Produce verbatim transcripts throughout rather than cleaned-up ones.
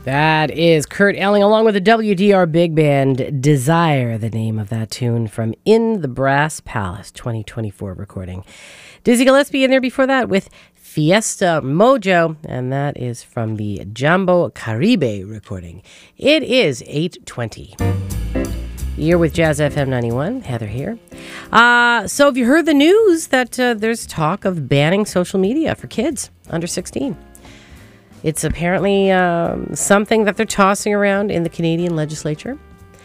That is Kurt Elling along with the W D R Big Band. Desire, the name of that tune from In the Brass Palace twenty twenty-four recording. Dizzy Gillespie in there before that with Fiesta Mojo, and that is from the Jambo Caribe recording. It is eight twenty. You're with Jazz F M ninety-one. Heather here. Uh, so have you heard the news that uh, there's talk of banning social media for kids under sixteen? It's apparently um, something that they're tossing around in the Canadian legislature.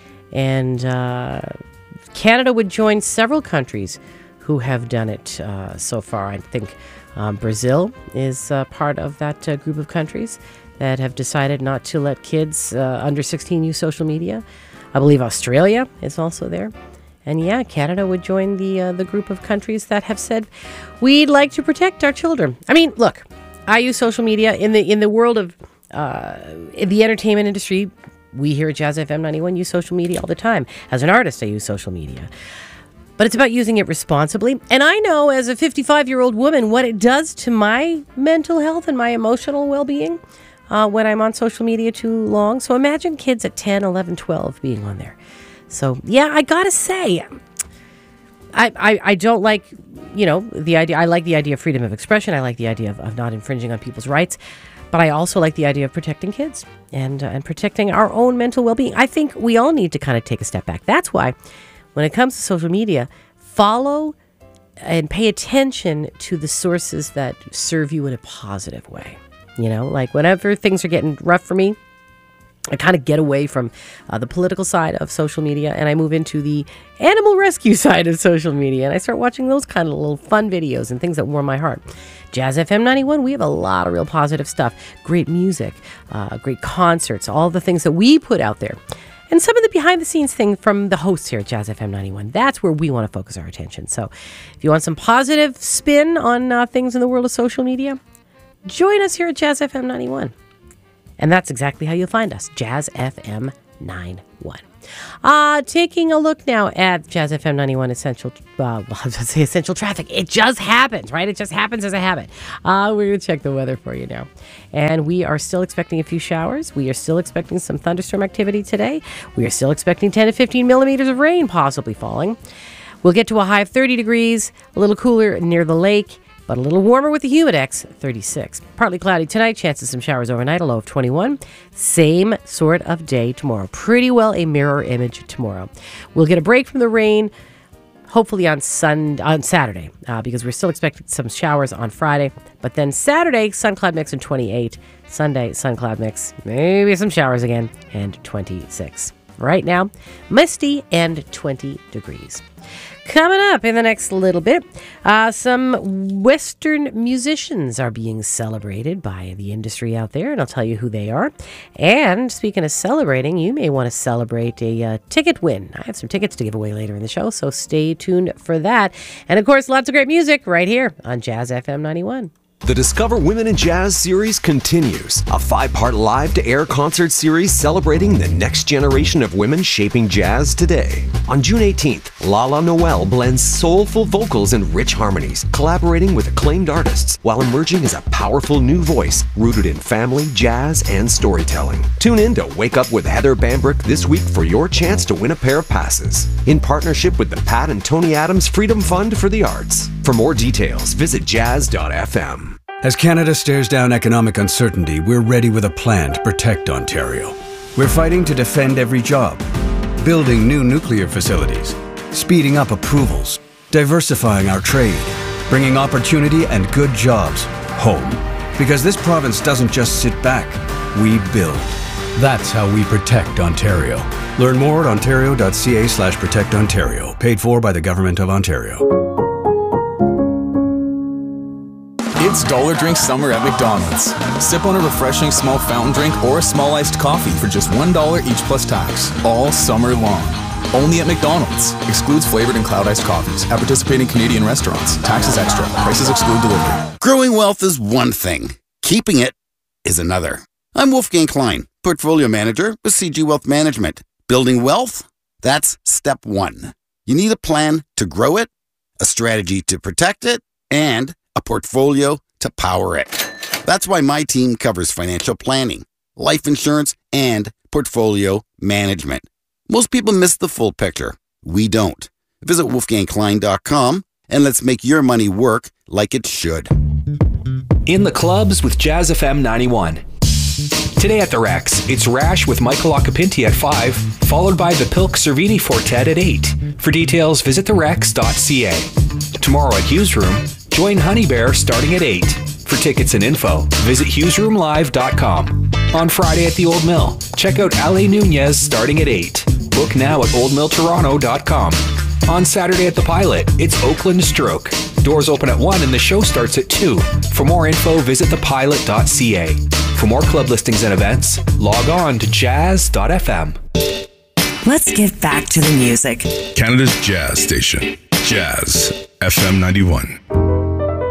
And uh, Canada would join several countries who have done it uh, so far. I think um, Brazil is uh, part of that uh, group of countries that have decided not to let kids uh, under sixteen use social media. I believe Australia is also there. And yeah, Canada would join the uh, the group of countries that have said, we'd like to protect our children. I mean, look, I use social media in the in the world of uh, in the entertainment industry. We here at Jazz F M ninety-one use social media all the time. As an artist, I use social media. But it's about using it responsibly. And I know as a fifty-five-year-old woman what it does to my mental health and my emotional well-being uh, when I'm on social media too long. So imagine kids at ten, eleven, twelve being on there. So, yeah, I gotta say, I, I, I don't like, you know, the idea. I like the idea of freedom of expression. I like the idea of, of not infringing on people's rights. But I also like the idea of protecting kids and, uh, and protecting our own mental well-being. I think we all need to kind of take a step back. That's why when it comes to social media, follow and pay attention to the sources that serve you in a positive way. You know, like whenever things are getting rough for me, I kind of get away from uh, the political side of social media and I move into the animal rescue side of social media. And I start watching those kind of little fun videos and things that warm my heart. Jazz F M ninety-one, we have a lot of real positive stuff. Great music, uh, great concerts, all the things that we put out there. And some of the behind-the-scenes thing from the hosts here at Jazz F M ninety-one. That's where we want to focus our attention. So if you want some positive spin on uh, things in the world of social media, join us here at Jazz F M ninety-one. And that's exactly how you'll find us, Jazz F M ninety-one. Uh, taking a look now at Jazz F M ninety-one Essential, uh, well, I was going to say Essential Traffic. It just happens, right? It just happens as a habit. Uh, we're going to check the weather for you now. And we are still expecting a few showers. We are still expecting some thunderstorm activity today. We are still expecting ten to fifteen millimeters of rain possibly falling. We'll get to a high of thirty degrees, a little cooler near the lake, but a little warmer with the Humidex, thirty-six. Partly cloudy tonight, chances some showers overnight, a low of twenty-one. Same sort of day tomorrow. Pretty well a mirror image tomorrow. We'll get a break from the rain, hopefully on sun on Saturday, uh, because we're still expecting some showers on Friday. But then Saturday, sun cloud mix and twenty-eight. Sunday, sun cloud mix, maybe some showers again, and twenty-six. Right now, misty and twenty degrees. Coming up in the next little bit, uh, some Western musicians are being celebrated by the industry out there, and I'll tell you who they are. And speaking of celebrating, you may want to celebrate a uh, ticket win. I have some tickets to give away later in the show, so stay tuned for that. And of course, lots of great music right here on Jazz F M ninety-one. The Discover Women in Jazz series continues, a five-part live-to-air concert series celebrating the next generation of women shaping jazz today. On June eighteenth, Lala Noel blends soulful vocals and rich harmonies, collaborating with acclaimed artists while emerging as a powerful new voice rooted in family, jazz, and storytelling. Tune in to Wake Up with Heather Bambrick this week for your chance to win a pair of passes, in partnership with the Pat and Tony Adams Freedom Fund for the Arts. For more details, visit jazz dot f m. As Canada stares down economic uncertainty, we're ready with a plan to protect Ontario. We're fighting to defend every job, building new nuclear facilities, speeding up approvals, diversifying our trade, bringing opportunity and good jobs home. Because this province doesn't just sit back, we build. That's how we protect Ontario. Learn more at ontario dot c a slash protect ontario. Paid for by the Government of Ontario. It's Dollar Drink Summer at McDonald's. Sip on a refreshing small fountain drink or a small iced coffee for just one dollar each plus tax, all summer long. Only at McDonald's. Excludes flavored and cloud iced coffees. At participating Canadian restaurants. Taxes extra. Prices exclude delivery. Growing wealth is one thing. Keeping it is another. I'm Wolfgang Klein, Portfolio Manager with C G Wealth Management. Building wealth? That's step one. You need a plan to grow it, a strategy to protect it, and a portfolio to power it. That's why my team covers financial planning, life insurance, and portfolio management. Most people miss the full picture. We don't. Visit wolfgang klein dot com and let's make your money work like it should. In the clubs with Jazz F M ninety-one. Today at the Rex, it's Rash with Michael Occhipinti at five, followed by the Pilk Cervini Fortet at eight. For details, visit the rex dot c a. Tomorrow at Hughes Room, join Honey Bear starting at eight. For tickets and info, visit hughes room live dot com. On Friday at the Old Mill, check out Ale Nunez starting at eight. Book now at old mill toronto dot com. On Saturday at the Pilot, it's Oakland Stroke. Doors open at one and the show starts at two. For more info, visit the pilot dot c a. For more club listings and events, log on to jazz dot f m. Let's get back to the music. Canada's jazz station, Jazz F M ninety-one.